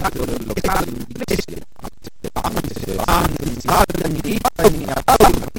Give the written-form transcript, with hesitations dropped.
lo que está en la iglesia. Se van y se van, y